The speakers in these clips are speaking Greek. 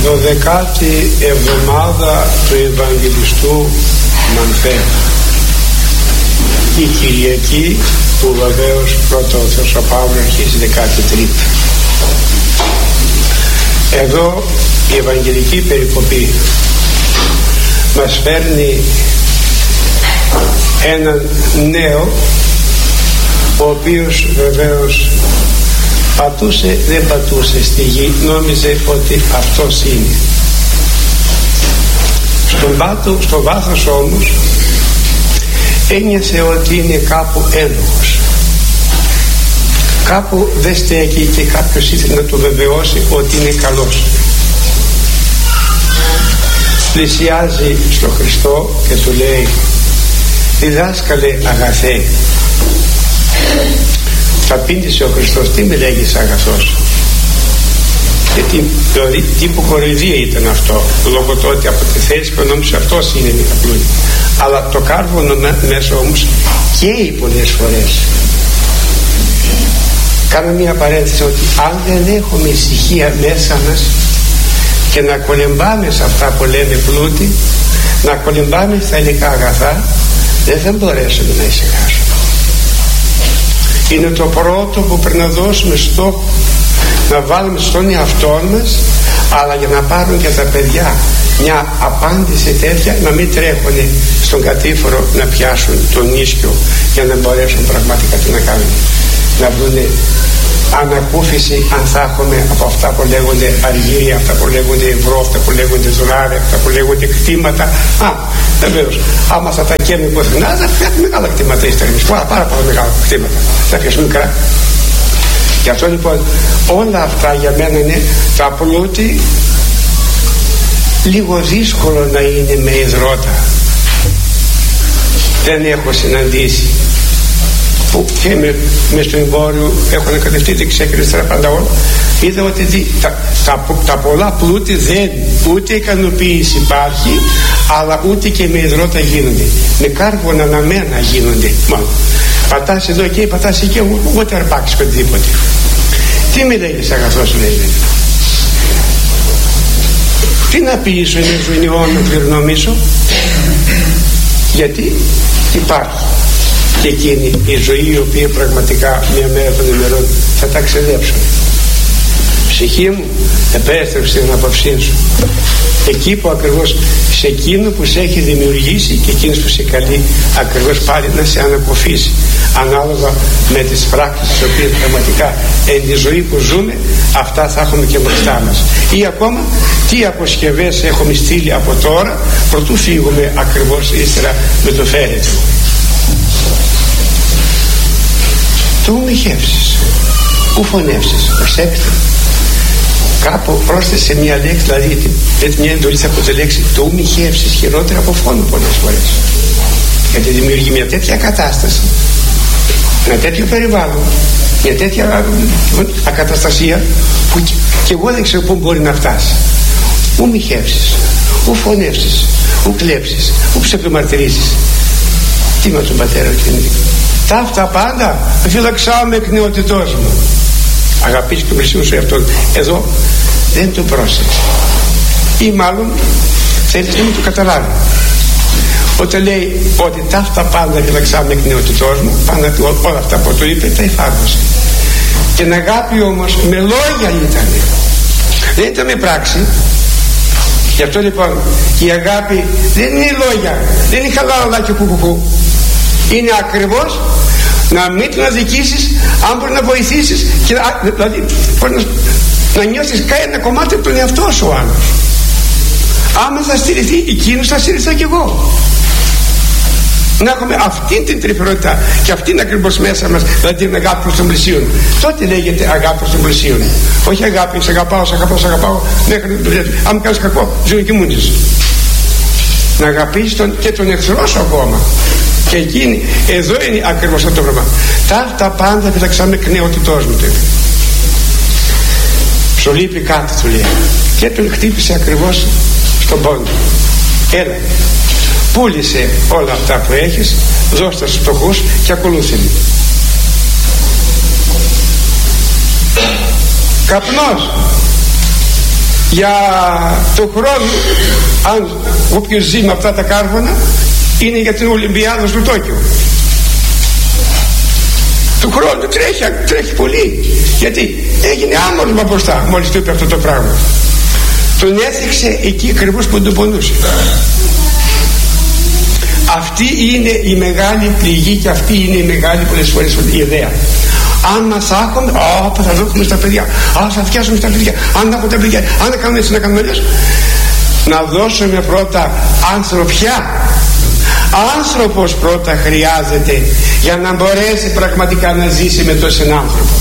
12η εβδομάδα του Ευαγγελιστού Μανθαίου, η Κυριακή που βεβαίως πρώτα ο Θεός ο Παύλος αρχίζει 13η. Εδώ η Ευαγγελική περικοπή μας φέρνει έναν νέο, ο οποίος βεβαίως πατούσε, δεν πατούσε στη γη, νόμιζε ότι αυτός είναι. Στο βάθος όμως ένιωσε ότι είναι κάπου ένοχος, κάπου δεν στέκει και κάποιος ήθελε να του βεβαιώσει ότι είναι καλός. Πλησιάζει στο Χριστό και του λέει: διδάσκαλε αγαθέ. Θα απήντησε ο Χριστός: τι με λέγεις αγαθός? Γιατί δηλαδή τι υποκοροϊδία ήταν αυτό, λόγω του ότι από τη θέση που νόμιζε αυτός είναι μικραπλούτη. Αλλά το κάρβονο μέσα όμως καίει πολλές φορές. Κάνω μια παρένθεση ότι αν δεν έχουμε ησυχία μέσα μας και να κολεμπάμε σε αυτά που λέμε πλούτη, να κολεμπάμε στα υλικά αγαθά, δεν θα μπορέσουμε να ησυχάσουμε. Είναι το πρώτο που πρέπει να δώσουμε στόχο, να βάλουμε στον εαυτό μας, αλλά για να πάρουν και τα παιδιά μια απάντηση τέτοια, να μην τρέχουν στον κατήφορο να πιάσουν τον ίσκιο για να μπορέσουν πραγματικά τι να κάνουν, να βρουν ανακούφιση, αν θα έχουμε από αυτά που λέγονται αργύρια, αυτά που λέγονται ευρώ, αυτά που λέγονται δολάρια, αυτά που λέγονται κτήματα. Βεβαίως, άμα θα τα καίμε πουθενά, θα φτιάχνουμε μεγάλα κτήματα ύστερα. Πάρα πολλά μεγάλα κτήματα. Θα πιάσουμε μικρά. Γι' αυτό λοιπόν όλα αυτά για μένα είναι τα πλούτη. Λίγο δύσκολο να είναι με υδρότα. Δεν έχω συναντήσει που και μες στο εμπόριο έχω ανακατευτεί δεξιά και αριστερά πάντα όλα. Είδα ότι τα πολλά πλούτη δεν, ούτε ικανοποίηση υπάρχει, αλλά ούτε και με υδρότα γίνονται. Με κάρβονα αναμένα γίνονται μόνο. Πατάς εδώ και πατάς εκεί, ούτε αρπάξεις οτιδήποτε. Τι με λέγεις αγαθός, λέει? Τι να πεις είναι ζωηνιόν να κληρονομήσω? Γιατί υπάρχει και εκείνη η ζωή η οποία πραγματικά μια μέρα των ημερών θα τα ξεδέψουν. Ψυχή μου, επέστρεψε την απαυσή σου εκεί που ακριβώς σε εκείνο που σε έχει δημιουργήσει και εκείνος που σε καλεί ακριβώς πάλι να σε ανακοφίσει ανάλογα με τις πράξεις τις οποίες πραγματικά εν τη ζωή που ζούμε αυτά θα έχουμε και μπροστά μας, ή ακόμα τι αποσκευές έχουμε στείλει από τώρα προτού φύγουμε ακριβώς ύστερα με το φέρετρο. Του μοιχεύσεις, ου φωνεύσεις. Προσέξτε, κάπου πρόσθεσε μια λέξη, δηλαδή μια εντολή από τη λέξη του μοιχεύσεις, χειρότερα από φόνο πολλές φορές, γιατί δημιουργεί μια τέτοια κατάσταση, ένα τέτοιο περιβάλλον, μια τέτοια ακαταστασία που και εγώ δεν ξέρω πού μπορεί να φτάσει. Ου μοιχεύσεις, ου φωνεύσεις, ου κλέψεις, ου ψευδομαρτυρήσεις. Τι με τον πατέρα και τα αυτά πάντα φύλαξά με εκ νεότητός μου. Αγαπήσεις τον πλησίον σου εαυτόν. Εδώ δεν το πρόσεξε, ή μάλλον θέλεις να μην το καταλάβει. Όταν λέει ότι τα αυτά πάντα φύλαξά με εκ νεότητός μου, πάντα όλα αυτά που του είπε τα εφάρμοσε. Και την αγάπη όμως με λόγια ήταν, δεν ήταν με πράξη. Γι' αυτό λοιπόν η αγάπη δεν είναι λόγια, δεν είναι χαλάλα και κουκουκού. Είναι ακριβώς να μην τον αδικήσεις, αν μπορεί να βοηθήσεις και δηλαδή να νιώσεις ένα κομμάτι από τον εαυτό σου ο άλλος. Άμα θα στηριχθεί εκείνος, θα στηριχθώ κι εγώ. Να έχουμε αυτή την τρυφερότητα και αυτήν ακριβώς μέσα μας, δηλαδή την αγάπη προς τον πλησίον. Τότε λέγεται αγάπη προς τον πλησίον. Όχι αγάπη, σε αγαπάω, σε αγαπάω, σε αγαπάω μέχρι το τέλος. Αν μου κάνεις κακό, ζωή και μούντζεις. Να αγαπήσεις και τον εχθρό σου ακόμα. Και εκείνη, εδώ είναι ακριβώς αυτό το πράγμα. Τα πάντα φυλαξάμε εκ νεότητός μου, το είπε. Σου λείπει κάτι, του λέει. Και τον χτύπησε ακριβώς στον πόντο. Έλα, πούλησε όλα αυτά που έχεις, δώσ' τα στους φτωχούς και ακολούθε με. Καπνός. για το χρόνο, αν όποιος ζει με αυτά τα κάρβωνα, είναι για την Ολυμπιάδα στο Τόκιο. Του χρόνου τρέχει πολύ, γιατί έγινε άμορφα μπροστά μόλις του είπε αυτό το πράγμα. Τον έθιξε εκεί ακριβώς που τον πονούσε. Αυτή είναι η μεγάλη πληγή και αυτή είναι η μεγάλη πολλές φορές η ιδέα. Αν μας άκουμε, θα δώσουμε στα παιδιά, θα φτιάσουμε στα παιδιά, αν έχουν τα παιδιά, αν δεν κάνουν έτσι να κάνουμε αλλιώς. Να δώσουμε πρώτα ανθρωπιά. Άνθρωπος πρώτα χρειάζεται για να μπορέσει πραγματικά να ζήσει με τον άνθρωπο.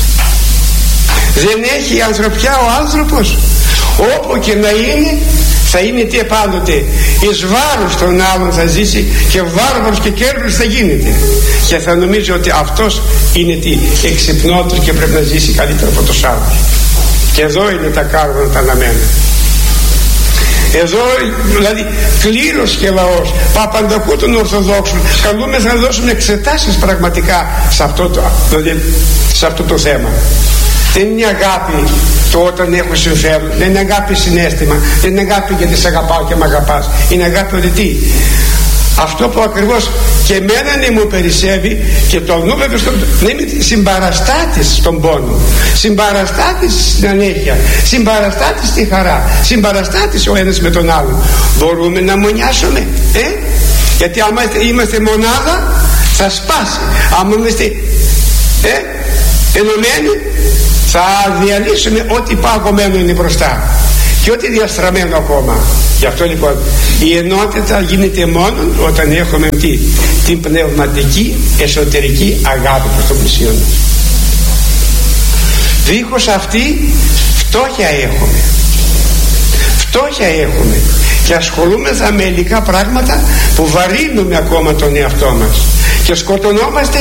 Δεν έχει ανθρωπιά ο άνθρωπος, όπου και να είναι, θα είναι τι επάντοτε εις βάρος των άλλων θα ζήσει και βάρβαρος και κέρδος θα γίνεται, και θα νομίζει ότι αυτός είναι τι εξυπνότερος και πρέπει να ζήσει καλύτερα από τους άλλους. Και εδώ είναι τα κάρβωνα τα αναμένα. Εδώ δηλαδή κλήρος και λαός, παπαντακού των Ορθοδόξων, καλούμεθα να δώσουμε εξετάσεις πραγματικά σε αυτό το θέμα. Δεν είναι αγάπη το όταν έχω συμφέρον, δεν είναι αγάπη συναίσθημα, δεν είναι αγάπη γιατί σε αγαπάω και με αγαπάς. Είναι αγάπη ότι τι, αυτό που ακριβώς και εμένα μου περισσεύει και το νου βέβαια να είμαι συμπαραστάτης στον πόνο, συμπαραστάτης στην ανέχεια, συμπαραστάτης στη χαρά, συμπαραστάτης ο ένας με τον άλλον. Μπορούμε να μονιάσουμε, γιατί άμα είμαστε μονάδα θα σπάσει. Άμα είμαστε ενωμένοι θα διαλύσουμε ό,τι παγωμένο είναι μπροστά και ό,τι διαστραμμένο ακόμα. Γι' αυτό λοιπόν η ενότητα γίνεται μόνο όταν έχουμε την πνευματική εσωτερική αγάπη προς τον πλησίον μας. Δίχως αυτή φτώχεια έχουμε και ασχολούμεθα με υλικά πράγματα που βαρύνουμε ακόμα τον εαυτό μας και σκοτωνόμαστε.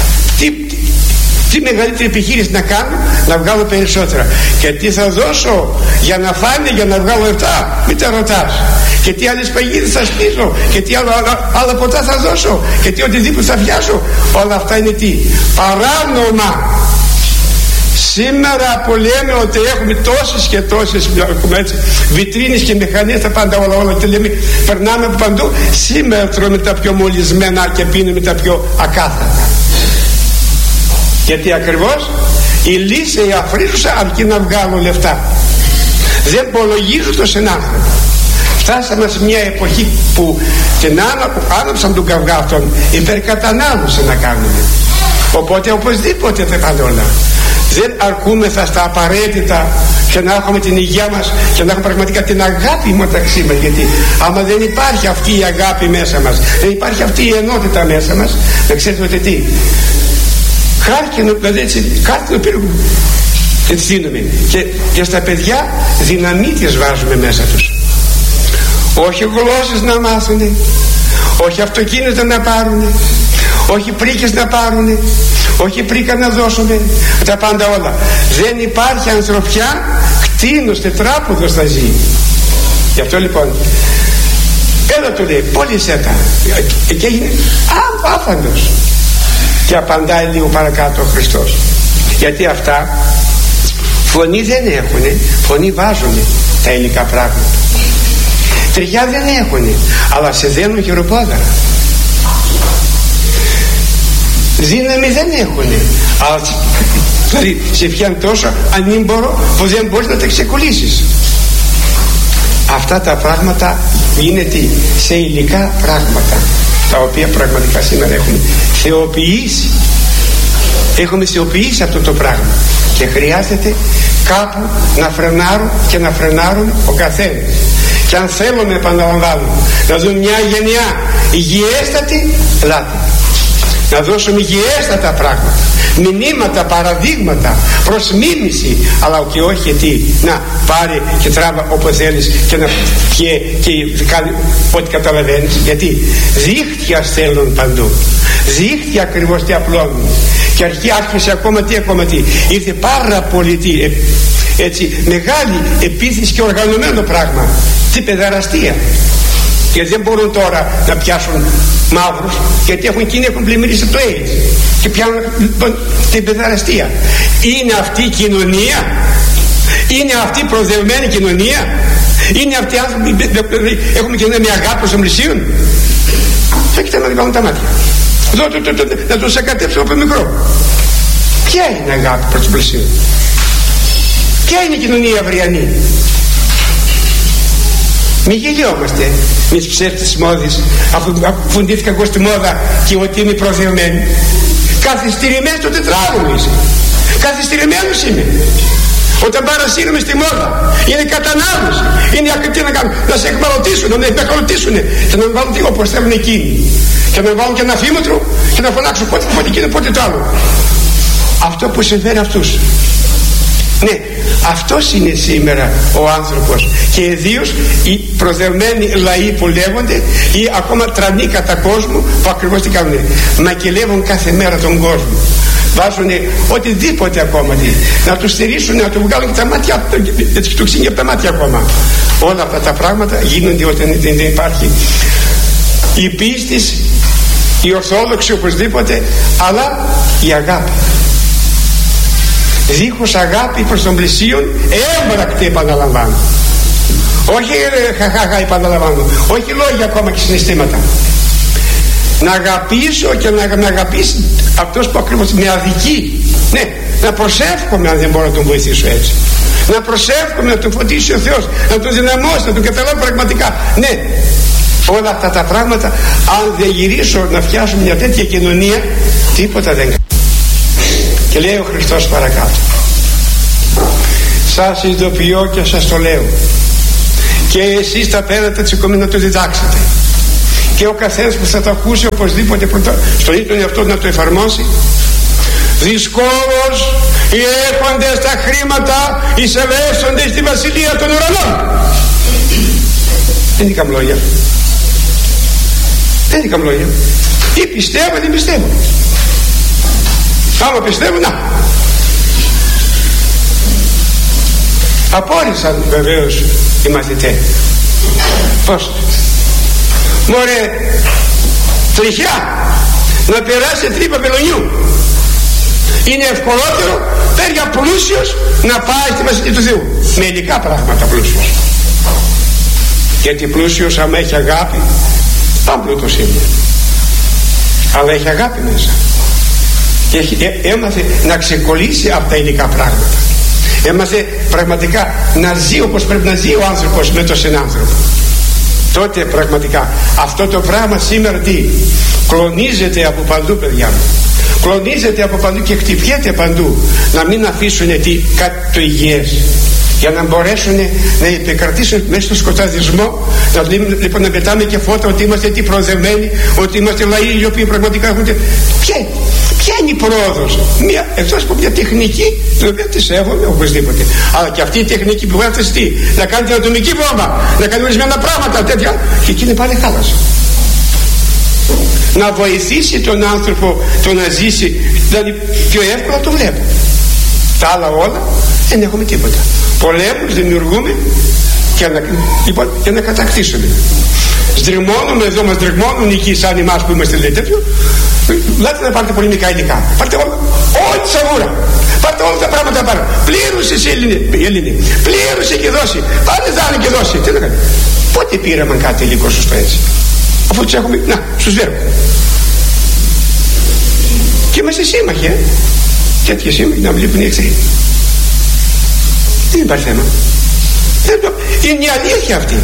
Τι μεγαλύτερη επιχείρηση να κάνω, να βγάλω περισσότερα, και τι θα δώσω για να φάνε, για να βγάλω λεφτά, μην τα ρωτάς, και τι άλλες παγίδες θα σπίσω, και τι άλλα ποτά θα δώσω, και τι οτιδήποτε θα φτιάσω. Όλα αυτά είναι τι, παράνομα. Σήμερα που λέμε ότι έχουμε τόσες και τόσες βιτρίνες και μηχανές, τα πάντα όλα και λέμε περνάμε από παντού, σήμερα τρώμε τα πιο μολυσμένα και πίνουμε τα πιο ακάθαρτα. Γιατί ακριβώς η λύση η αφρίζουσα αρκεί να βγάλω λεφτά. Δεν υπολογίζω το συνάνθρωπο. Φτάσαμε σε μια εποχή που την άναψαν τον καυγά αυτόν, υπερκατανάλωση να κάνουμε. Οπότε οπωσδήποτε θα πάνε όλα. Δεν αρκούμεθα στα απαραίτητα και να έχουμε την υγεία μας και να έχουμε πραγματικά την αγάπη μεταξύ μας. Γιατί άμα δεν υπάρχει αυτή η αγάπη μέσα μας, δεν υπάρχει αυτή η ενότητα μέσα μας, να ξέρετε ότι τι, χάρκινο, δηλαδή έτσι, χάρκινο πύργο έτσι δίνουμε, και στα παιδιά δυναμίτες βάζουμε μέσα τους. Όχι γλώσσες να μάθουνε, όχι αυτοκίνητα να πάρουνε, όχι πρίκες να πάρουνε, όχι πρίκα να δώσουμε, τα πάντα όλα. Δεν υπάρχει ανθρωπιά, κτήνος τετράποδος θα ζει. Γι' αυτό λοιπόν έλα του λέει, πώλησέ τα, και έγινε άφαντος. Και απαντάει λίγο παρακάτω ο Χριστός, γιατί αυτά φωνή δεν έχουνε, φωνή βάζουνε τα υλικά πράγματα. Τριγιά δεν έχουνε, αλλά σε δένουν χειροπόδαρα. Δύναμη δεν έχουνε, αλλά δηλαδή σε πιάνει τόσο ανήμπορο που δεν μπορείς να τα ξεκολλήσεις. Αυτά τα πράγματα είναι σε υλικά πράγματα, τα οποία πραγματικά σήμερα έχουμε θεοποιήσει. Έχουμε θεοποιήσει αυτό το πράγμα και χρειάζεται κάπου να φρενάρουν και να φρενάρουν ο καθένας. Και αν θέλουμε, επαναλαμβάνω, να δούμε μια γενιά υγιέστατη, ελάτε να δώσουμε υγιέστατα πράγματα, μηνύματα, παραδείγματα προς μίμηση, αλλά και όχι τι, να πάρει και τράβα όπως θέλεις και να και κάνει ό,τι καταλαβαίνεις. Γιατί δίχτυα στέλνουν παντού, δίχτυα ακριβώς τι απλώνουν, και άρχισε ακόμα τι ήρθε πάρα πολύ έτσι μεγάλη επίθεση και οργανωμένο πράγμα, τι παιδεραστία. Γιατί δεν μπορούν τώρα να πιάσουν μαύρους, γιατί έχουν πλημμυρίσει από το AIDS και πιάνουν την παιδεραστία. Είναι αυτή η κοινωνία, Είναι αυτή η προδευμένη κοινωνία? Είναι αυτοί οι άνθρωποι που έχουμε κοινωνία με αγάπη προς τον πλησίον? Φέκειται να βάλουν τα μάτια, να τους ακατέψουν από μικρό. Ποια είναι η αγάπη προς τον πλησίον? Ποια είναι η κοινωνία αυριανή? Μη γελιόμαστε με τις ψεύτες της μόδης, αφού φουντήθηκα εγώ στη μόδα και ότι είμαι προθεωμένη. Καθυστερημένο στο τετράγωνο είσαι. Καθυστερημένος είμαι. Όταν παρασύρουμε στη μόδα, είναι κατανάλωση. Είναι τι να κάνουν? Να σε εκμαλωτήσουν, να με εκμαλωτήσουν και να με βάλουν όπως θέλουν εκείνοι. Και να με βάλουν και ένα φήμοτρο και να φωνάξουν πότε εκείνο, πότε το άλλο. Αυτό που συμβαίνει αυτούς. Ναι, αυτός είναι σήμερα ο άνθρωπος, και ιδίως οι προδευμένοι λαοί που λέγονται, ή ακόμα τρανοί κατά κόσμο, που ακριβώς τι κάνουν? Μακελεύουν κάθε μέρα τον κόσμο. Βάζουν οτιδήποτε ακόμα, να του στηρίσουν, να του βγάλουν και τα μάτια, του ξύνει από τα μάτια ακόμα. Όλα αυτά τα πράγματα γίνονται όταν δεν υπάρχει η πίστη, η ορθόδοξη οπωσδήποτε, αλλά η αγάπη. Δίχως αγάπη προς τον πλησίον, έμπρακτη, επαναλαμβάνω. Όχι χαχαχα, επαναλαμβάνω. Όχι λόγια ακόμα και συναισθήματα. Να αγαπήσω και να με αγαπήσει αυτός που ακριβώς με αδικεί. Ναι, να προσεύχομαι αν δεν μπορώ να τον βοηθήσω έτσι. Να προσεύχομαι να τον φωτίσει ο Θεός, να τον δυναμώσει, να τον καταλάβει πραγματικά. Ναι, όλα αυτά τα πράγματα, αν δεν γυρίσω να φτιάσω μια τέτοια κοινωνία, τίποτα δεν κάνει. Και λέει ο Χριστός παρακάτω: σας ειδοποιώ και σας το λέω, και εσείς τα πέρατα της οικομένης να το διδάξετε, και ο καθένας που θα το ακούσει οπωσδήποτε στον ίδιο τον εαυτό να το εφαρμόσει. Δυσκόλως οι έχοντες τα χρήματα εισελεύσονται στη βασιλεία των ουρανών. Δεν είναι καμλόγια. Δεν είναι καμλόγια. Ή πιστεύω ή δεν πιστεύω. Άμα πιστεύω, να. Απόρρισαν βεβαίως οι μαθητές. Πώς? Μωρέ, τριχιά να περάσει τρύπα πελονιού. Είναι ευκολότερο πέρια πλούσιος να πάει στη βασιλεία του Θεού. Με υλικά πράγματα πλούσιος. Γιατί πλούσιος άμα έχει αγάπη, πάμπλουτος είναι, αλλά έχει αγάπη μέσα. Και έμαθε να ξεκολλήσει από τα υλικά πράγματα. Έμαθε πραγματικά να ζει όπως πρέπει να ζει ο άνθρωπος με τον συνάνθρωπο. Τότε πραγματικά αυτό το πράγμα σήμερα τι? Κλονίζεται από παντού, παιδιά μου. Κλονίζεται από παντού και χτυπιέται παντού. Να μην αφήσουν κάτι το υγιές, για να μπορέσουν να επικρατήσουν μέσα στο σκοταδισμό. Λοιπόν, να πετάμε και φώτα ότι είμαστε τι προοδευμένοι, ότι είμαστε λαοί οι οποίοι πραγματικά έχουν. Ποια είναι η πρόοδος? Εκτός από μια τεχνική, την οποία τη σέβομαι οπωσδήποτε, αλλά και αυτή η τεχνική που βγάζει τι? Να κάνει την ατομική βόμβα, να κάνει ορισμένα πράγματα τέτοια, και εκεί είναι πάλι χάλασε. Να βοηθήσει τον άνθρωπο το να ζήσει, δηλαδή πιο εύκολα το βλέπω. Τα άλλα όλα δεν έχουμε τίποτα. Πολέμους δημιουργούμε για να κατακτήσουμε. Στριμώνουμε εδώ, μας τριγμώνουν εκεί σαν εμάς που είμαστε λέει τέτοιο. Λάτε να πάρετε πολεμικά υλικά. Πάρτε όλα, όλη τη σαβούρα. Πάρτε όλα τα πράγματα πάνω. Πλήρωσε η Ελλήνη. Πλήρωσε και δώσει. Πάρτε δάνει και δώσει. Τι να κάνει? Πότε πήραμε κάτι υλικό σωστό έτσι? Αφού τους έχουμε, να, στους βέρουμε. Και είμαστε σύμμαχοι, τέτοιοι σύμμαχοι να βλέπουν οι εχθροί. Δεν υπάρχει θέμα. Είναι η αλήθεια αυτή.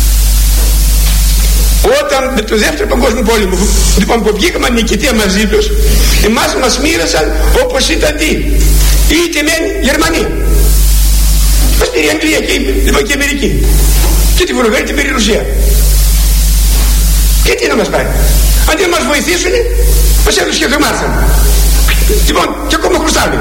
Όταν με το δεύτερο παγκόσμιο πόλεμο, λοιπόν, που βγήκαμε νικητή μαζί τους, εμάς μας μοίρασαν όπως ήταν τι? Η τιμένη Γερμανία. Μας πήρε η Αγγλία και η Αμερική. Και τη Βουλγαρία την πήρε η Ρωσία. Και τι να μας πάει? Αντί να μας βοηθήσουν, μας έδωσε και δωμάτια. Λοιπόν, και ακόμα χρωστάμε.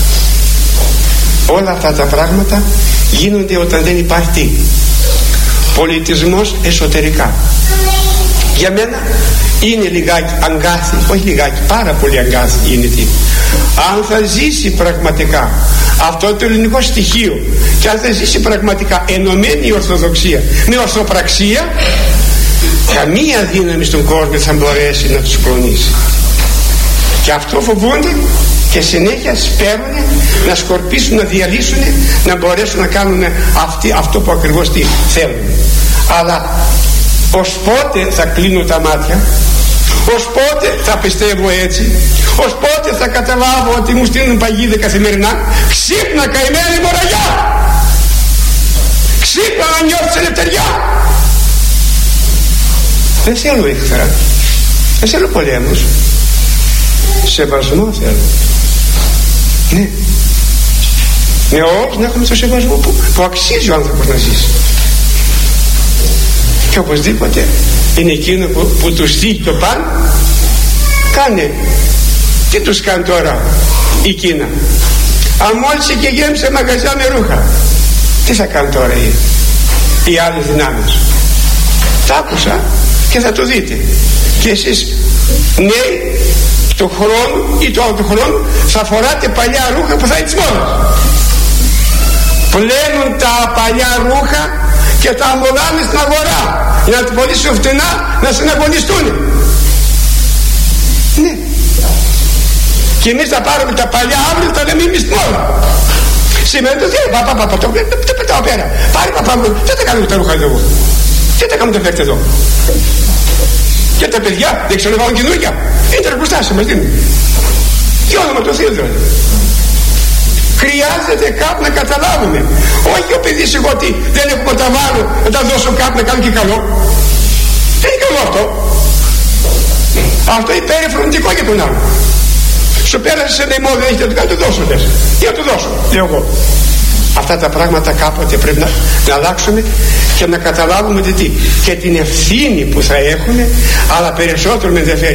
Όλα αυτά τα πράγματα γίνονται όταν δεν υπάρχει τι? Πολιτισμός εσωτερικά. Για μένα είναι λιγάκι αγκάθι, όχι λιγάκι, πάρα πολύ αγκάθι είναι τι? Αν θα ζήσει πραγματικά αυτό το ελληνικό στοιχείο, και αν θα ζήσει πραγματικά ενωμένη η Ορθοδοξία με ορθοπραξία, καμία δύναμη στον κόσμο θα μπορέσει να τους κλονίσει. Και αυτό φοβούνται και συνέχεια σπέρνουν να σκορπίσουν, να διαλύσουν, να μπορέσουν να κάνουν αυτό που ακριβώς τι θέλουν. Αλλά ως πότε θα κλείνω τα μάτια, ως πότε θα πιστεύω έτσι, ως πότε θα καταλάβω ότι μου στείλουν παγίδα καθημερινά? Ξύπνα καημένη μοραγιά, ξύπνα να νιώθεις ελευθεριά. Δεν θέλω εχθρά, δεν θέλω πολέμους, σεβασμό θέλω. Ναι, με όλους να έχουμε το σεβασμό που αξίζει ο άνθρωπος να ζήσει. Και οπωσδήποτε είναι εκείνο που τους θίγει το παν. Κάνε. Τι τους κάνει τώρα η Κίνα? Αμόλυσε και γέμισε μαγαζιά με ρούχα. Τι θα κάνει τώρα οι άλλες δυνάμεις? Τα άκουσα και θα το δείτε. Και εσείς νέοι του χρόνου ή του άλλου χρόνου θα φοράτε παλιά ρούχα που θα είναι της μόδας. Πλένουν τα παλιά ρούχα και τα αμολάνε στην αγορά για να την πωλήσουν φτηνά, να συναγωνιστούν. Ναι. Και εμείς θα πάρουμε τα παλιά αύριο, θα λέμε εμείς την ώρα. Σήμερα το θέλω, το πετάω πέρα. Πάρε παπά μου, τι τα κάνουμε τα ρούχα εδώ? Τι τα κάνουμε τα φέρτε εδώ? Και τα παιδιά δεν ξέρω να βάλουν καινούργια. Είναι τα εργοστάσια μας δίνουν. Και όνομα το Θεό δηλαδή. Χρειάζεται κάπου να καταλάβουμε. Όχι ο παιδής εγώ ότι δεν έχω να τα βάλω, να τα δώσω κάπου να κάνω και καλό. Δεν είναι καλό αυτό. Αυτό είναι υπερεφροντικό για τον άλλο. Σου πέρασε σε ένα ημό, δεν έχετε να το κάνει, το δώσω λες. Για να το δώσω, λέω εγώ. Αυτά τα πράγματα κάποτε πρέπει να αλλάξουμε και να καταλάβουμε τι. Και την ευθύνη που θα έχουμε, αλλά περισσότερο με ενδιαφέρει